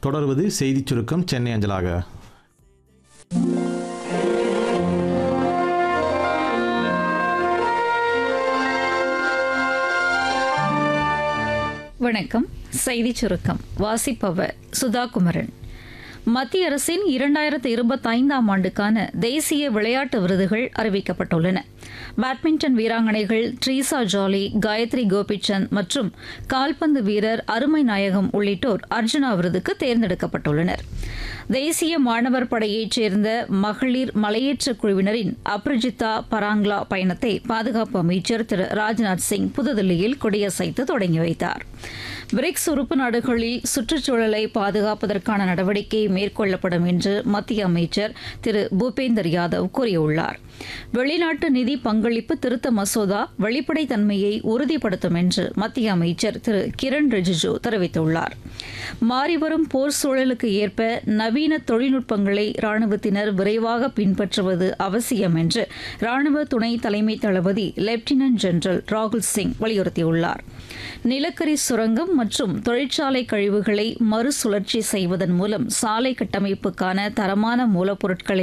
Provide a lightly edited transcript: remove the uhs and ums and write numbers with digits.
தொடர்வது செய்திச் சுருக்கம் சென்னை அஞ்சலாக. வணக்கம். செய்திச் சுருக்கம் வாசிப்பவர் சுதா குமரன். மத்திய அரசின் 2025ஆம் ஆண்டுக்கான தேசிய விளையாட்டு விருதுகள் அறிவிக்கப்பட்டுள்ளன. பேட்மிண்டன் வீராங்கனைகள் ட்ரீசா ஜாலி, காயத்ரி கோபிச்சந்த் மற்றும் கால்பந்து வீரர் அருமை நாயகம் உள்ளிட்டோர் அர்ஜுனா விருதுக்கு தேர்ந்தெடுக்கப்பட்டுள்ளனர். தேசிய மாணவர் படையைச் சேர்ந்த மகளிர் மலையேற்ற குழுவினரின் அப்ரஜிதா பராங்லா பயணத்தை பாதுகாப்பு அமைச்சர் திரு ராஜ்நாத் சிங் புதுதில்லியில் கொடியசைத்து தொடங்கி வைத்தார். பிரிக்ஸ் உறுப்பு நாடுகளில் சுற்றுச்சூழலை பாதுகாப்பதற்கான நடவடிக்கை மேற்கொள்ளப்படும் என்று மத்திய அமைச்சர் திரு பூபேந்தர் யாதவ் கூறியுள்ளார். வெளிநாட்டு நிதி பங்களிப்பு திருத்த மசோதா வெளிப்படைத்தன்மையை உறுதிப்படுத்தும் என்று மத்திய அமைச்சர் திரு கிரண் ரிஜிஜு தெரிவித்துள்ளார். மாறிவரும் போர் சூழலுக்கு ஏற்ப நவீன தொழில்நுட்பங்களை ராணுவத்தினர் விரைவாக பின்பற்றுவது அவசியம் என்று ராணுவ துணை தலைமை தளபதி லெப்டினன்ட் ஜெனரல் ராகுல் சிங் வலியுறுத்தியுள்ளார். நிலக்கரி சுரங்கம் மற்றும் தொழிற்சாலை கழிவுகளை மறுசுழற்சி செய்வதன் மூலம் சாலை கட்டமைப்புக்கான தரமான மூலப்பொருட்களை